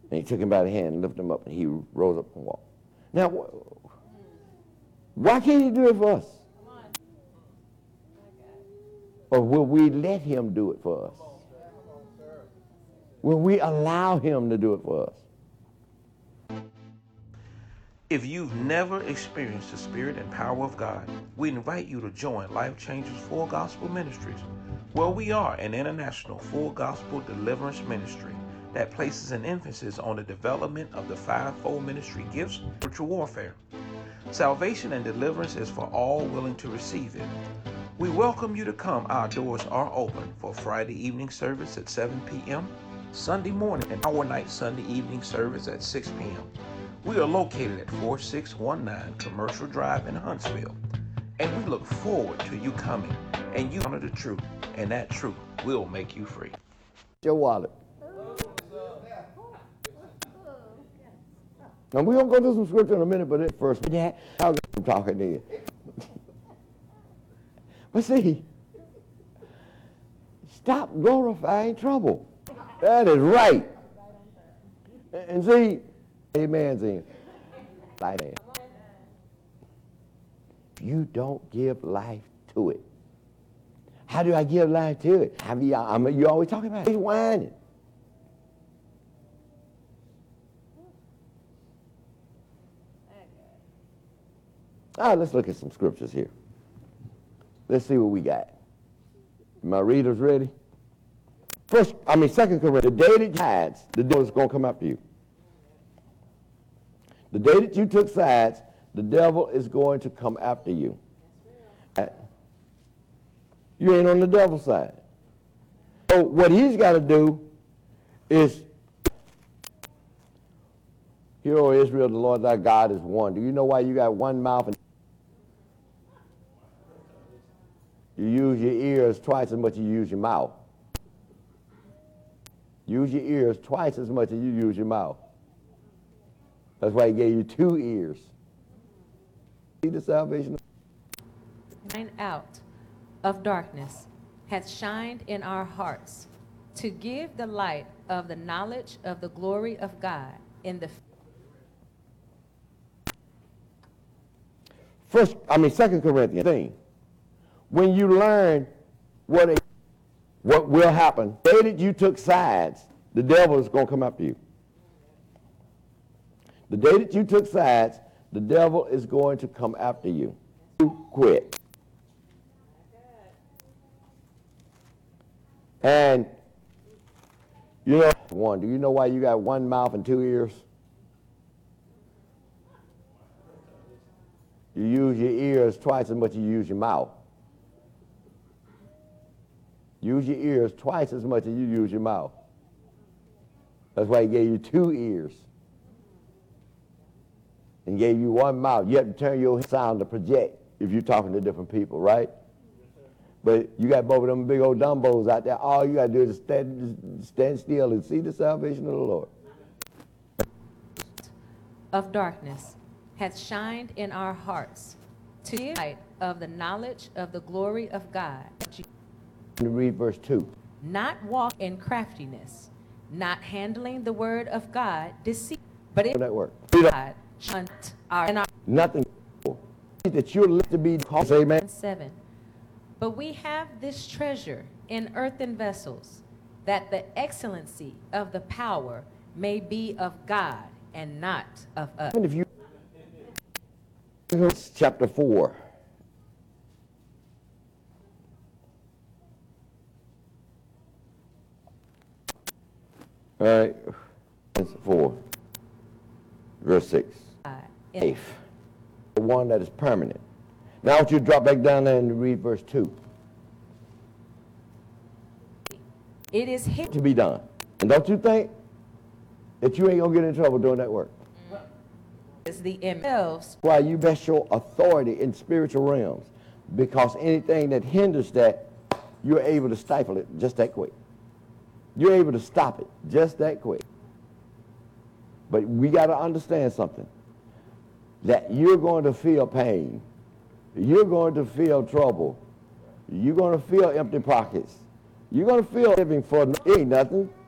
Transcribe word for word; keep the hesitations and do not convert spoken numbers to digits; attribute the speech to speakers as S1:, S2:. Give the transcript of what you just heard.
S1: And he took him by the hand and lifted him up, and he rose up and walked. Now, why can't he do it for us? Or will we let him do it for us? Will we allow him to do it for us?
S2: If you've never experienced the Spirit and power of God, we invite you to join Life Changers Full Gospel Ministries, where we are an international full gospel deliverance ministry that places an emphasis on the development of the fivefold ministry gifts of spiritual warfare. Salvation and deliverance is for all willing to receive it. We welcome you to come. Our doors are open for Friday evening service at seven p.m., Sunday morning and our night Sunday evening service at six p.m. We are located at four six one nine Commercial Drive in Huntsville, and we look forward to you coming and you honor the truth, and that truth will make you free.
S1: Your wallet. Now we're going to go through some scripture in a minute, but at first, I'm talking to you. But see, stop glorifying trouble. That is right. And see, amen's in. Life. You don't give life to it. How do I give life to it? Have you, I mean, you always talking about it. He's whining. All right, let's look at some scriptures here. Let's see what we got. My readers ready? First, I mean, Second Corinthians, the day that you hides, the devil is going to come after you. The day that you took sides, the devil is going to come after you. You ain't on the devil's side. So what he's got to do is, hear, O Israel, the Lord thy God is one. Do you know why you got one mouth and you use your ears twice as much as you use your mouth? Use your ears twice as much as you use your mouth. That's why he gave you two ears. See the salvation?
S3: Shine out of darkness hath shined in our hearts to give the light of the knowledge of the glory of God in the
S1: First, I mean, Second Corinthians thing. When you learn what a, what will happen, the day that you took sides, the devil is going to come after you. The day that you took sides, the devil is going to come after you. You quit. And, you know, one, do you know why you got one mouth and two ears? You use your ears twice as much as you use your mouth. Use your ears twice as much as you use your mouth. That's why he gave you two ears and gave you one mouth. You have to turn your sound to project if you're talking to different people, right? But you got both of them big old Dumbos out there. All you got to do is stand, stand still and see the salvation of the Lord.
S3: of darkness hath shined in our hearts to give light of the knowledge of the glory of God.
S1: Read verse two.
S3: Not walk in craftiness, not handling the word of God deceit, but in
S1: that word.
S3: God shunt our and our
S1: Nothing that you're left to be called. Amen.
S3: seven. But we have this treasure in earthen vessels, that the excellency of the power may be of God and not of us.
S1: And if you chapter four. All right, four, verse six. Faith, the one that is permanent. Now I want you to drop back down there and read verse two.
S3: It is hidden
S1: To be done. And don't you think that you ain't gonna get in trouble doing that work?
S3: as the image.
S1: Why you best show authority in spiritual realms, because anything that hinders that, you're able to stifle it just that quick. You're able to stop it just that quick. But we got to understand something, that you're going to feel pain. You're going to feel trouble. You're going to feel empty pockets. You're going to feel living for it ain't nothing.